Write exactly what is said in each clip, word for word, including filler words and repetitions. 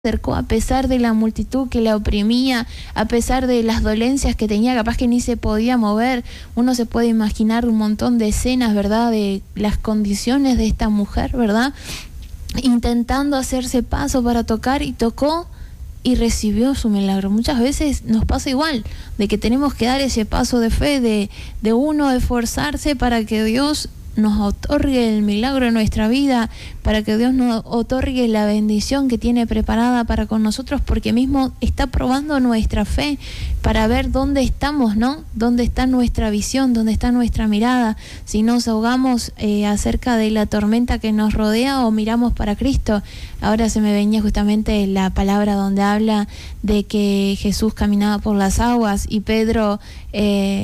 acercó a pesar de la multitud que la oprimía, a pesar de las dolencias que tenía, capaz que ni se podía mover. Uno se puede imaginar un montón de escenas, ¿verdad?, de las condiciones de esta mujer, ¿verdad?, intentando hacerse paso para tocar, y tocó y recibió su milagro. Muchas veces nos pasa igual, de que tenemos que dar ese paso de fe, de, de uno esforzarse para que Dios nos otorgue el milagro en nuestra vida, para que Dios nos otorgue la bendición que tiene preparada para con nosotros, porque mismo está probando nuestra fe para ver dónde estamos, ¿no? Dónde está nuestra visión, dónde está nuestra mirada, si nos ahogamos eh, acerca de la tormenta que nos rodea o miramos para Cristo. Ahora se me venía justamente la palabra donde habla de que Jesús caminaba por las aguas y Pedro eh,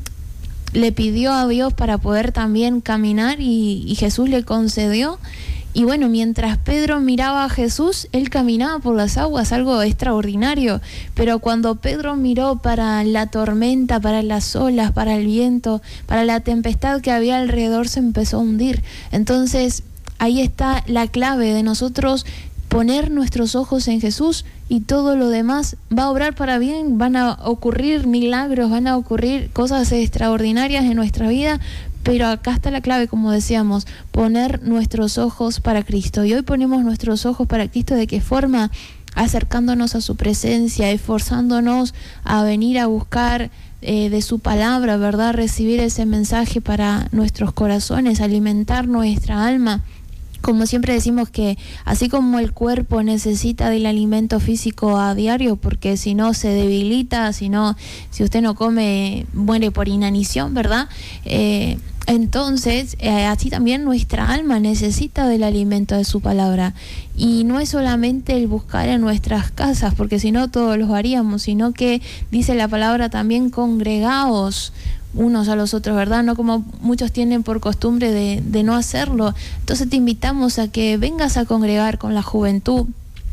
le pidió a Dios para poder también caminar, y, y Jesús le concedió. Y bueno, mientras Pedro miraba a Jesús, él caminaba por las aguas, algo extraordinario. Pero cuando Pedro miró para la tormenta, para las olas, para el viento, para la tempestad que había alrededor, se empezó a hundir. Entonces, ahí está la clave de nosotros poner nuestros ojos en Jesús, y todo lo demás va a obrar para bien. Van a ocurrir milagros, van a ocurrir cosas extraordinarias en nuestra vida, pero acá está la clave, como decíamos, poner nuestros ojos para Cristo. Y hoy ponemos nuestros ojos para Cristo. ¿De qué forma? Acercándonos a su presencia, esforzándonos a venir a buscar eh, de su palabra, ¿verdad?, recibir ese mensaje para nuestros corazones, alimentar nuestra alma. Como siempre decimos, que así como el cuerpo necesita del alimento físico a diario, porque si no se debilita, si no, si usted no come, muere por inanición, ¿verdad? Eh, entonces, eh, así también nuestra alma necesita del alimento de su palabra. Y no es solamente el buscar en nuestras casas, porque si no todos los haríamos, sino que dice la palabra también: congregaos unos a los otros, ¿verdad? No como muchos tienen por costumbre de, de no hacerlo. Entonces te invitamos a que vengas a congregar con la juventud.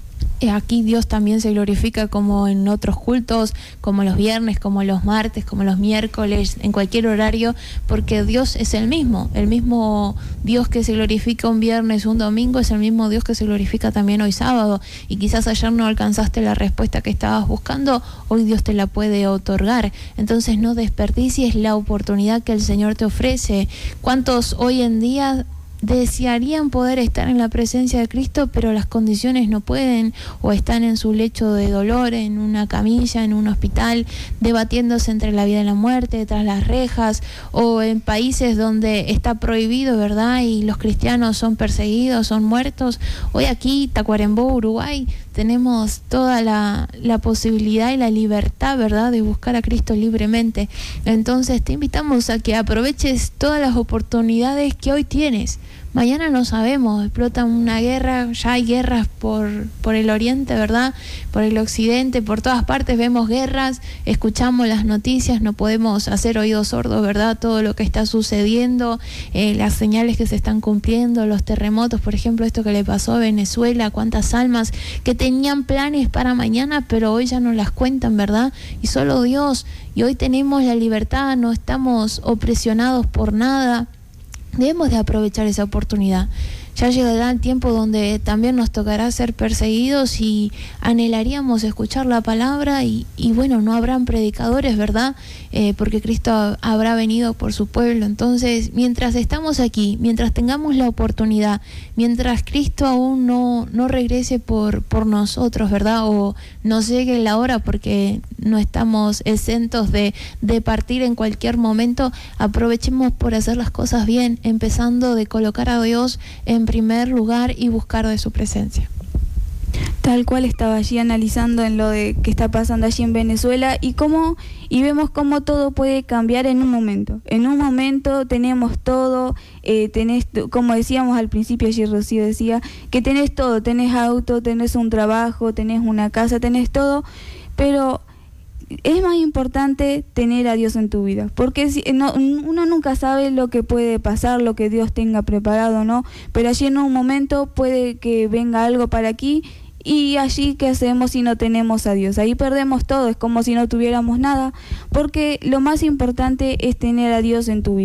Aquí Dios también se glorifica como en otros cultos, como los viernes, como los martes, como los miércoles, en cualquier horario, porque Dios es el mismo. El mismo Dios que se glorifica un viernes, un domingo, es el mismo Dios que se glorifica también hoy sábado. Y quizás ayer no alcanzaste la respuesta que estabas buscando, hoy Dios te la puede otorgar. Entonces no desperdicies la oportunidad que el Señor te ofrece. ¿Cuántos hoy en día desearían poder estar en la presencia de Cristo, pero las condiciones no pueden, o están en su lecho de dolor, en una camilla, en un hospital, debatiéndose entre la vida y la muerte, tras las rejas, o en países donde está prohibido, ¿verdad?, y los cristianos son perseguidos, son muertos? Hoy aquí, Tacuarembó, Uruguay, tenemos toda la, la posibilidad y la libertad, ¿verdad?, de buscar a Cristo libremente. Entonces te invitamos a que aproveches todas las oportunidades que hoy tienes. Mañana no sabemos, explota una guerra, ya hay guerras por, por el oriente, ¿verdad?, por el occidente, por todas partes vemos guerras, escuchamos las noticias, no podemos hacer oídos sordos, ¿verdad?, todo lo que está sucediendo, eh, las señales que se están cumpliendo, los terremotos, por ejemplo, esto que le pasó a Venezuela, cuántas almas que tenían planes para mañana, pero hoy ya no las cuentan, ¿verdad?, y solo Dios. Y hoy tenemos la libertad, no estamos opresionados por nada. Debemos de aprovechar esa oportunidad. Ya llegará el tiempo donde también nos tocará ser perseguidos, y anhelaríamos escuchar la palabra, y, y bueno, no habrán predicadores, ¿verdad?, eh, porque Cristo habrá venido por su pueblo. Entonces, mientras estamos aquí, mientras tengamos la oportunidad, mientras Cristo aún no, no regrese por, por nosotros, ¿verdad?, o nos llegue la hora, porque no estamos exentos de, de partir en cualquier momento, aprovechemos por hacer las cosas bien, empezando de colocar a Dios en primer lugar y buscar de su presencia. Tal cual, estaba allí analizando en lo de que está pasando allí en Venezuela, y cómo y vemos cómo todo puede cambiar en un momento. En un momento tenemos todo, eh, tenés, como decíamos al principio, allí Rocío decía que tenés todo, tenés auto, tenés un trabajo, tenés una casa, tenés todo, pero es más importante tener a Dios en tu vida, porque si, no, uno nunca sabe lo que puede pasar, lo que Dios tenga preparado, ¿no? Pero allí en un momento puede que venga algo para aquí, y allí ¿qué hacemos si no tenemos a Dios? Ahí perdemos todo, es como si no tuviéramos nada, porque lo más importante es tener a Dios en tu vida.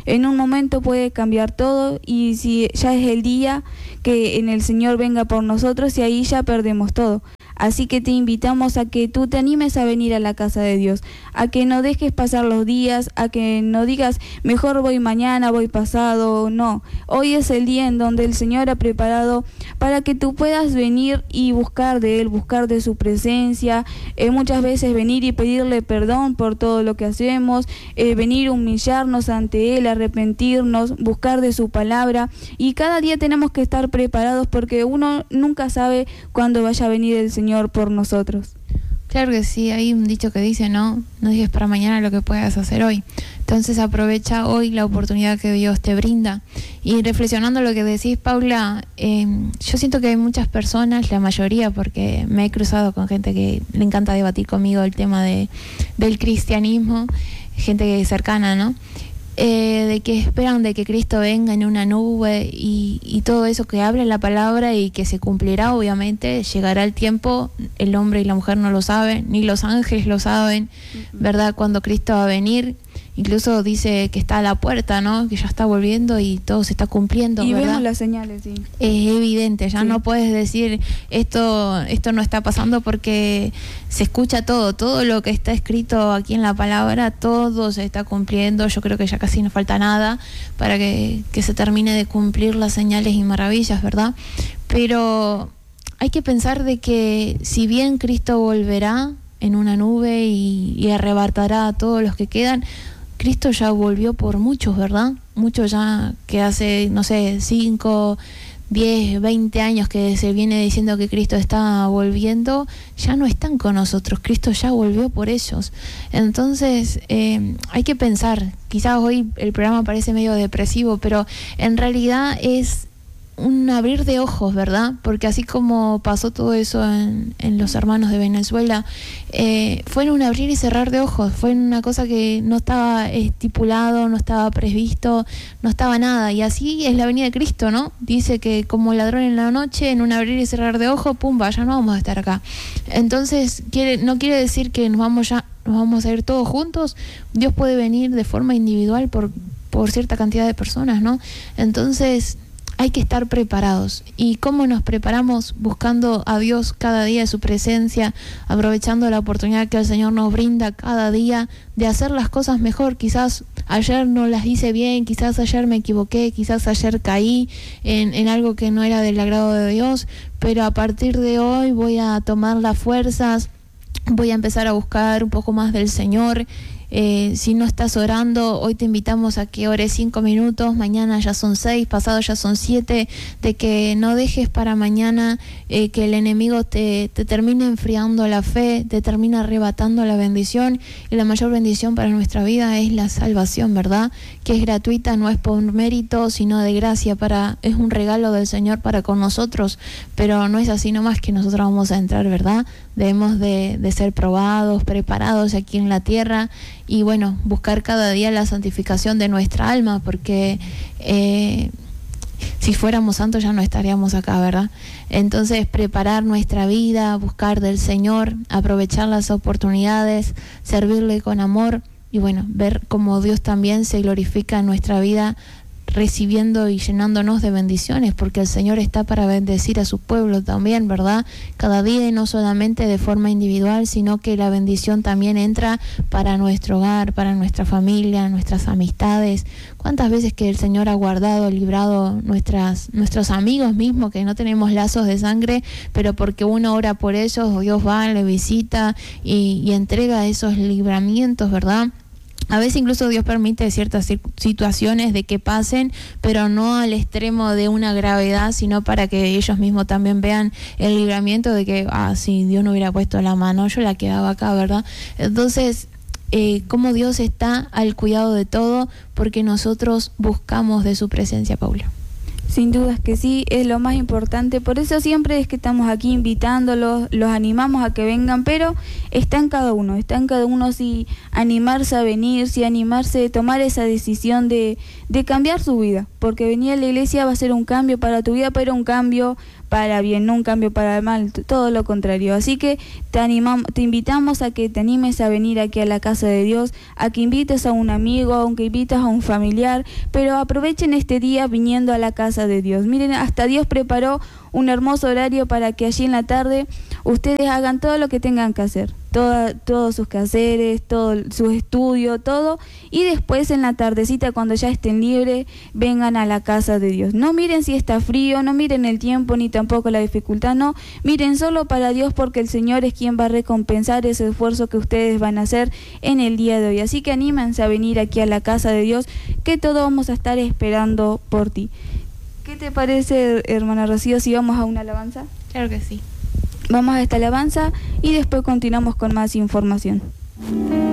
En un momento puede cambiar todo, y si ya es el día que en el Señor venga por nosotros, y ahí ya perdemos todo. Así que te invitamos a que tú te animes a venir a la casa de Dios, a que no dejes pasar los días, a que no digas, mejor voy mañana, voy pasado. No, hoy es el día en donde el Señor ha preparado para que tú puedas venir y buscar de Él, buscar de su presencia, eh, muchas veces venir y pedirle perdón por todo lo que hacemos, eh, venir a humillarnos ante Él, arrepentirnos, buscar de su palabra, y cada día tenemos que estar preparados porque uno nunca sabe cuándo vaya a venir el Señor por nosotros. Claro que sí, hay un dicho que dice, no, no dejes para mañana lo que puedas hacer hoy. Entonces aprovecha hoy la oportunidad que Dios te brinda. Y reflexionando lo que decís, Paula, eh, yo siento que hay muchas personas, la mayoría, porque me he cruzado con gente que le encanta debatir conmigo el tema de, del cristianismo, gente cercana, ¿no? Eh, de que esperan de que Cristo venga en una nube y, y todo eso que habla la palabra y que se cumplirá, obviamente, llegará el tiempo, el hombre y la mujer no lo saben, ni los ángeles lo saben, uh-huh. ¿verdad? Cuando Cristo va a venir, incluso dice que está a la puerta, ¿no? Que ya está volviendo y todo se está cumpliendo, y ¿verdad? Vemos las señales, sí. Es evidente, ya sí. no puedes decir esto, esto no está pasando, porque se escucha todo, todo lo que está escrito aquí en la palabra, todo se está cumpliendo. Yo creo que ya casi no falta nada para que, que se termine de cumplir las señales y maravillas, ¿verdad? Pero hay que pensar de que si bien Cristo volverá en una nube y, y arrebatará a todos los que quedan, Cristo ya volvió por muchos, ¿verdad? Muchos ya que hace, no sé, cinco, diez, veinte años que se viene diciendo que Cristo está volviendo, ya no están con nosotros. Cristo ya volvió por ellos. Entonces, eh, hay que pensar, quizás hoy el programa parece medio depresivo, pero en realidad es un abrir de ojos, ¿verdad? Porque así como pasó todo eso en, en los hermanos de Venezuela, eh, fue en un abrir y cerrar de ojos, fue en una cosa que no estaba estipulado, no estaba previsto, no estaba nada, y así es la venida de Cristo, ¿no? Dice que como ladrón en la noche, en un abrir y cerrar de ojos, pumba, ya no vamos a estar acá. Entonces, quiere, no quiere decir que nos vamos ya, nos vamos a ir todos juntos. Dios puede venir de forma individual por, por cierta cantidad de personas, ¿no? Entonces, hay que estar preparados. ¿Y cómo nos preparamos? Buscando a Dios cada día de su presencia, aprovechando la oportunidad que el Señor nos brinda cada día de hacer las cosas mejor. Quizás ayer no las hice bien, quizás ayer me equivoqué, quizás ayer caí en, en algo que no era del agrado de Dios, pero a partir de hoy voy a tomar las fuerzas, voy a empezar a buscar un poco más del Señor. Eh, si no estás orando, hoy te invitamos a que ores cinco minutos, mañana ya son seis, pasado ya son siete, de que no dejes para mañana eh, que el enemigo te, te termine enfriando la fe, te termine arrebatando la bendición, y la mayor bendición para nuestra vida es la salvación, ¿verdad? Que es gratuita, no es por mérito, sino de gracia, para, es un regalo del Señor para con nosotros, pero no es así nomás que nosotros vamos a entrar, ¿verdad? Debemos de, de ser probados, preparados aquí en la tierra, y bueno, buscar cada día la santificación de nuestra alma, porque eh, si fuéramos santos ya no estaríamos acá, ¿verdad? Entonces, preparar nuestra vida, buscar del Señor, aprovechar las oportunidades, servirle con amor, y bueno, ver cómo Dios también se glorifica en nuestra vida, recibiendo y llenándonos de bendiciones, porque el Señor está para bendecir a su pueblo también, ¿verdad? Cada día, y no solamente de forma individual, sino que la bendición también entra para nuestro hogar, para nuestra familia, nuestras amistades. ¿Cuántas veces que el Señor ha guardado, librado nuestras, nuestros amigos mismos, que no tenemos lazos de sangre, pero porque uno ora por ellos, Dios va, le visita y, y entrega esos libramientos, ¿verdad? A veces incluso Dios permite ciertas situaciones de que pasen, pero no al extremo de una gravedad, sino para que ellos mismos también vean el libramiento de que, ah, si Dios no hubiera puesto la mano, yo la quedaba acá, ¿verdad? Entonces, eh, cómo Dios está al cuidado de todo, porque nosotros buscamos de su presencia, Paula. Sin dudas que sí, es lo más importante, por eso siempre es que estamos aquí invitándolos, los animamos a que vengan, pero está en cada uno, está en cada uno si animarse a venir, si animarse a tomar esa decisión de, de cambiar su vida, porque venir a la iglesia va a ser un cambio para tu vida, pero un cambio para bien, no un cambio para el mal, todo lo contrario. Así que te animamos, te invitamos a que te animes a venir aquí a la casa de Dios, a que invites a un amigo, aunque invites a un familiar, pero aprovechen este día viniendo a la casa de Dios. Miren, hasta Dios preparó un hermoso horario para que allí en la tarde ustedes hagan todo lo que tengan que hacer, toda, todos sus quehaceres, todo sus estudios, todo, y después en la tardecita, cuando ya estén libres, vengan a la casa de Dios. No miren si está frío, no miren el tiempo ni tampoco la dificultad, no, miren solo para Dios, porque el Señor es quien va a recompensar ese esfuerzo que ustedes van a hacer en el día de hoy. Así que anímense a venir aquí a la casa de Dios, que todos vamos a estar esperando por ti. ¿Qué te parece, hermana Rocío, si vamos a una alabanza? Claro que sí. Vamos a esta alabanza y después continuamos con más información.